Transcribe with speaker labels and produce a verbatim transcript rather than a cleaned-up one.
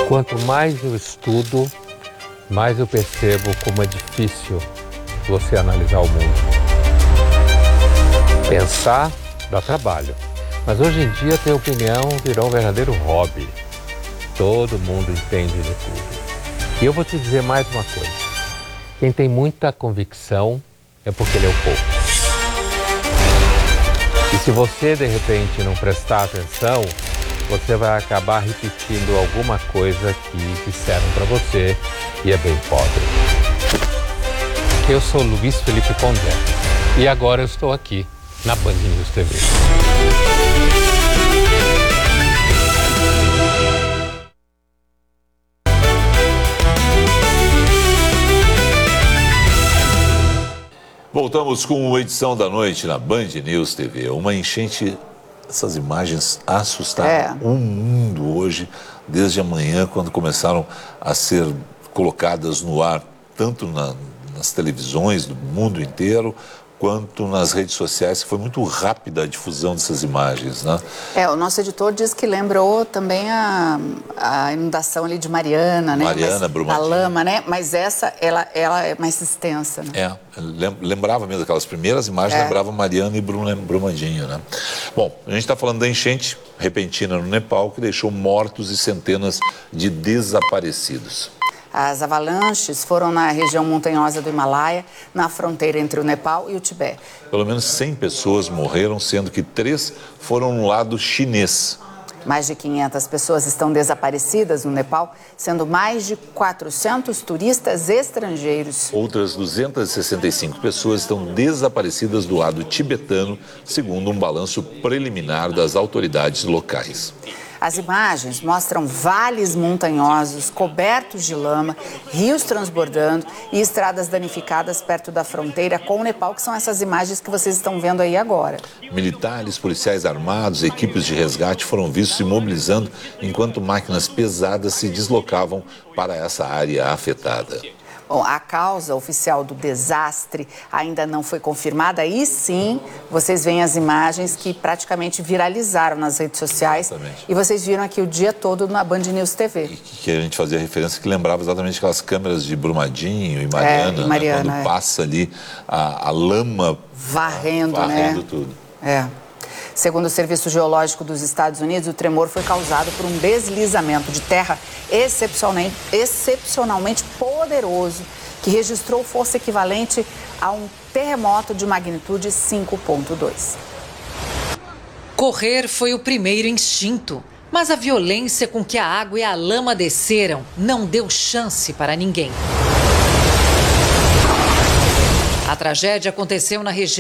Speaker 1: Quanto mais eu estudo, mais eu percebo como é difícil você analisar o mundo. Pensar dá trabalho, mas hoje em dia ter opinião virou um verdadeiro hobby. Todo mundo entende de tudo. E eu vou te dizer mais uma coisa. Quem tem muita convicção é porque leu pouco. E se você, de repente, não prestar atenção, você vai acabar repetindo alguma coisa que disseram para você e é bem pobre. Eu sou Luiz Felipe Pondé e agora eu estou aqui na Band News T V.
Speaker 2: Voltamos com uma edição da noite na Band News T V. Uma enchente, essas imagens assustaram é. o mundo hoje, desde amanhã, quando começaram a ser colocadas no ar, tanto na, nas televisões do mundo inteiro, quanto nas redes sociais. Foi muito rápida a difusão dessas imagens, né?
Speaker 3: É, o nosso editor diz que lembrou também a, a inundação ali de Mariana, né?
Speaker 2: Mariana, Brumadinho.
Speaker 3: Da lama, né? Mas essa, ela, ela é mais extensa, né?
Speaker 2: É, lembrava mesmo, aquelas primeiras imagens, é. lembrava Mariana e Brumadinho, né? Bom, a gente está falando da enchente repentina no Nepal, que deixou mortos e centenas de desaparecidos.
Speaker 3: As avalanches foram na região montanhosa do Himalaia, na fronteira entre o Nepal e o Tibete.
Speaker 2: Pelo menos cem pessoas morreram, sendo que três foram no lado chinês.
Speaker 3: Mais de quinhentas pessoas estão desaparecidas no Nepal, sendo mais de quatrocentos turistas estrangeiros.
Speaker 2: Outras duzentas e sessenta e cinco pessoas estão desaparecidas do lado tibetano, segundo um balanço preliminar das autoridades locais.
Speaker 3: As imagens mostram vales montanhosos cobertos de lama, rios transbordando e estradas danificadas perto da fronteira com o Nepal, que são essas imagens que vocês estão vendo aí agora.
Speaker 2: Militares, policiais armados, equipes de resgate foram vistos se mobilizando enquanto máquinas pesadas se deslocavam para essa área afetada.
Speaker 3: Bom, a causa oficial do desastre ainda não foi confirmada e sim, vocês veem as imagens que praticamente viralizaram nas redes sociais. Exatamente. E vocês viram aqui o dia todo na Band News T V.
Speaker 2: E que a gente fazia referência que lembrava exatamente aquelas câmeras de Brumadinho e Mariana,
Speaker 3: é, e Mariana
Speaker 2: né? Quando
Speaker 3: é.
Speaker 2: passa ali a, a lama
Speaker 3: varrendo,
Speaker 2: varrendo
Speaker 3: né?
Speaker 2: tudo.
Speaker 3: É. Segundo o Serviço Geológico dos Estados Unidos, o tremor foi causado por um deslizamento de terra excepcionalmente, excepcionalmente poderoso, que registrou força equivalente a um terremoto de magnitude cinco ponto dois.
Speaker 4: Correr foi o primeiro instinto, mas a violência com que a água e a lama desceram não deu chance para ninguém. A tragédia aconteceu na região